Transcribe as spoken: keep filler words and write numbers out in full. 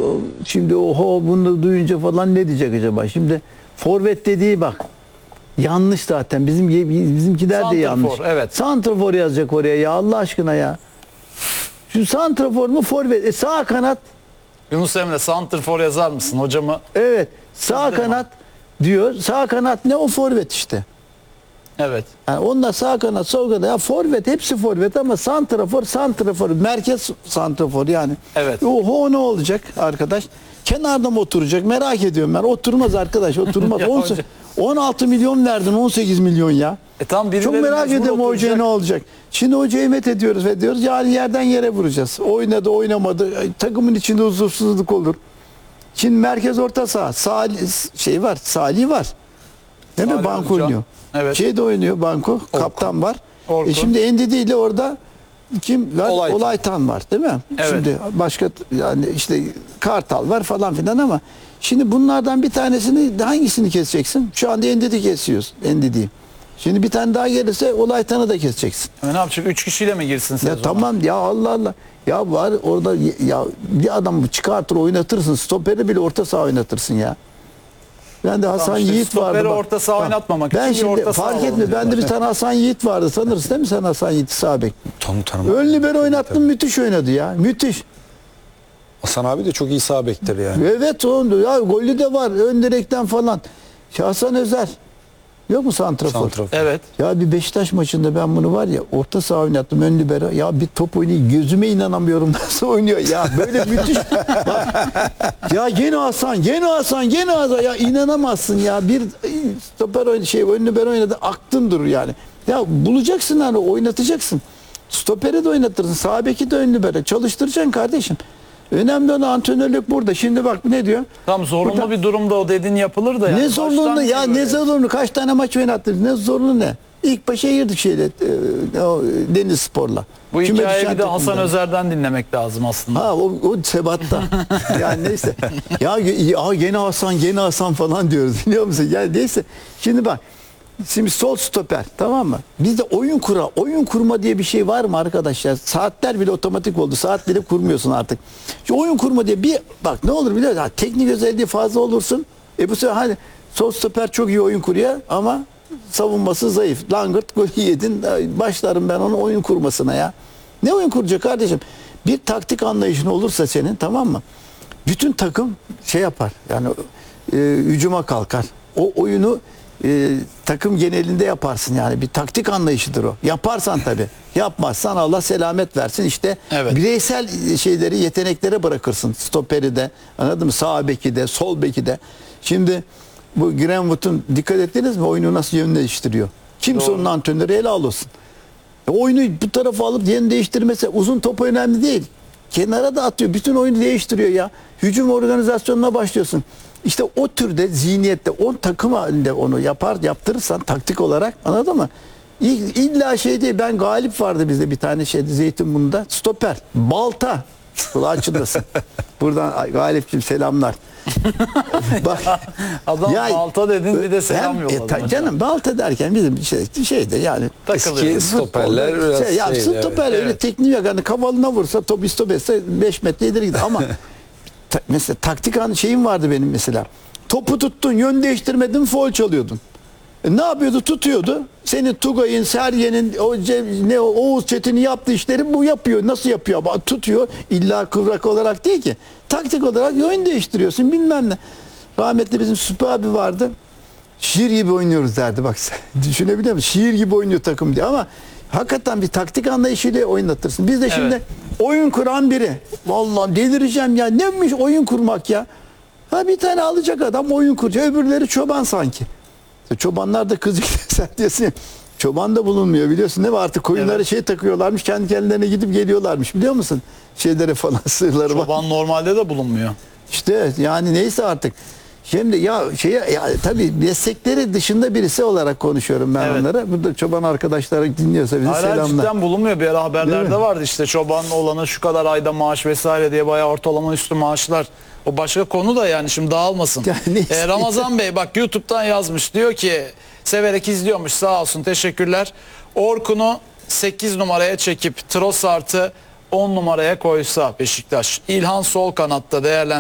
şimdi oho bunu duyunca falan ne diyecek acaba? Şimdi forvet dediği bak yanlış zaten. Bizim bizimkiler de yanlış. Evet. Santrafor yazacak oraya ya Allah aşkına ya. Şu santrafor mu forvet? E, sağ kanat. Yunus Emre santrafor yazar mısın hocamı? Evet. Sağ Sizde kanat diyor. Sağ kanat ne o forvet işte. Evet. Yani onda sağ kanat, sol kanat. Ya forvet hepsi forvet ama santrafor, santrafor, merkez santrafor yani. Evet. Oho ne olacak arkadaş? Kenarda mı oturacak? Merak ediyorum ben. Oturmaz arkadaş, oturmaz. on, on altı milyon verdin, on sekiz milyon ya. E tam Çok merak ediyorum hocaya ne olacak. Şimdi hocayı met ediyoruz ve diyoruz yani yerden yere vuracağız. Oynadı, oynamadı. Takımın içinde huzursuzluk olur. Şimdi merkez orta saha. Salih, şey var, Salih var. Değil mi? Salih Banko hocam. oynuyor. Evet. Şey de oynuyor Banko. Orkun. Kaptan var. Orkun. E şimdi Endidi ile orada kim var? Olaytan. Olaytan var değil mi? Evet. Şimdi başka yani işte Kartal var falan filan ama şimdi bunlardan bir tanesini hangisini keseceksin? Şu anda Endidi kesiyoruz. Endidi'yi. Şimdi bir tane daha gelirse Olaytan'ı da keseceksin. E ne yapacak? Üç kişiyle mi girsin sezona? Ya tamam ya Allah Allah. Ya var orada ya bir adam çıkartır oynatırsın. Stoperi bile orta saha oynatırsın ya. Ben de Hasan Tamam işte Yiğit vardı. stoperi bak. orta saha Bak, oynatmamak ben için bir şimdi orta saha fark etme. alalım Ben de bir tane Hasan Yiğit vardı. Tanırsın değil mi sen Hasan Yiğit'i sağ bek? Tanım tanım. Ön libero oynattım müthiş oynadı ya. Müthiş. Hasan abi de çok iyi sağ bektir yani. Evet o ya golü de var ön direkten falan. Hasan Özer. Yok mu santrafor? Santrafor. Evet. Ya bir Beşiktaş maçında ben bunu var ya orta saha oynattım ön libero. Ya bir top oynuyor gözüme inanamıyorum nasıl oynuyor ya böyle müthiş. Bak, ya gene Hasan gene Hasan gene Hasan ya inanamazsın ya bir stoper oynadı şey ön libero oynadı aklın durur yani. Ya bulacaksın hani oynatacaksın. Stoperi de oynatırsın sağ beki de ön libero çalıştıracaksın kardeşim. Önemli olan antrenörlük burada. Şimdi bak ne diyor? Tam zorunlu Burada- bir durumda o dediğin yapılır da. Yani. Ne zorluğunu Baştan ya böyle. ne zorluğunu kaç tane maç oynattınız ne zorluğu ne? İlk başa girdik şeyle e, o Deniz Spor'la. Bu Küme hikayeyi düşen bir de Hasan takımdan. Özer'den dinlemek lazım aslında. Ha o, o sebatta. Yani neyse. Ya, ya gene Hasan gene Hasan falan diyoruz biliyor musun? Yani neyse. Şimdi bak. Şimdi sol stoper tamam mı? Bizde oyun kura, oyun kurma diye bir şey var mı arkadaşlar? Saatler bile otomatik oldu. Saat bile kurmuyorsun artık. Şu oyun kurma diye bir bak ne olur biliyor musun? Ha, teknik özelliği fazla olursun. E bu sefer hani sol stoper çok iyi oyun kuruyor ama savunması zayıf. Langırt golü yedin. Başlarım ben onun oyun kurmasına ya. Ne oyun kuracak kardeşim? Bir taktik anlayışın olursa senin tamam mı? Bütün takım şey yapar. Yani e, hücuma kalkar. O oyunu e, takım genelinde yaparsın yani bir taktik anlayışıdır o. Yaparsan tabii. Yapmazsan Allah selamet versin. İşte Evet. bireysel şeyleri yeteneklere bırakırsın. Stoperi de anladın mı? Sağ beki de sol beki de. Şimdi bu Greenwood'un dikkat ettiniz mi? Oyunu nasıl yön değiştiriyor? Kimse Doğru. onun antrenörü helal olsun. E, oyunu bu tarafa alıp yön değiştirmesi uzun top önemli değil. Kenara da atıyor. Bütün oyunu değiştiriyor ya. Hücum organizasyonuna başlıyorsun. İşte o türde zihniyette on takım halinde onu yapar yaptırırsan taktik olarak anladın mı? İ- İlla şey değil ben Galip vardı bizde bir tane şeydi Zeytinburnu'nda stoper balta kulağı çınlasın. Buradan Galip'ciğim selamlar. Bak Adam ya- balta dedin bir de selam hem- e, yolladın. ta- hocam. canım balta derken bizim şey, şeyde yani Takılıyor. Eski stoperler futbolda biraz şey, ya şeydi, stoper evet. öyle Evet. tekniği yok. Yani kavalına vursa top istop etse beş metre ileri gider ama ta- mesela taktik an şeyim vardı benim mesela. Topu tuttun, yön değiştirmedin, foul çalıyordun. E, ne yapıyordu? Tutuyordu. Senin Tugay'ın, Seryen'in, o Ce- ne o Oğuz Çetin'in yaptığı işleri bu yapıyor. Nasıl yapıyor? Ama tutuyor. İlla kıvrak olarak değil ki. Taktik olarak yön değiştiriyorsun bilmem ne. Rahmetli bizim Süper abi vardı. Şiir gibi oynuyoruz derdi bak sen. Düşünebiliyor musun? Şiir gibi oynuyor takım diye ama hakikaten bir taktik anlayışıyla oynatırsın. Biz de şimdi Evet. oyun kuran biri. Vallahi delireceğim ya. Neymiş oyun kurmak ya? Ha bir tane alacak adam oyun kuracak. Öbürleri çoban sanki. Çobanlar da kızık sen diyorsun ya. Çoban da bulunmuyor biliyorsun değil mi? Artık koyunları Evet. şey takıyorlarmış. Kendi kendilerine gidip geliyorlarmış biliyor musun? Şeylere falan sığırları var. Çoban normalde de bulunmuyor. İşte yani neyse artık. Şimdi ya şeye ya tabii meslekleri dışında birisi olarak konuşuyorum ben Evet. onlara. Burada çoban arkadaşlar dinliyorsa bize Hayır, hayır, selamlar. cidden bulunmuyor. Bir ara Değil haberlerde mi? vardı işte çoban olana şu kadar ayda maaş vesaire diye bayağı ortalama üstü maaşlar. O başka konu da yani şimdi dağılmasın. Ya neyse. Ee, Ramazan Bey bak YouTube'dan yazmış diyor ki severek izliyormuş sağ olsun teşekkürler. Orkun'u sekiz numaraya çekip Trossard'ı on numaraya koysa Beşiktaş. İlhan sol kanatta değerlendirilmiş.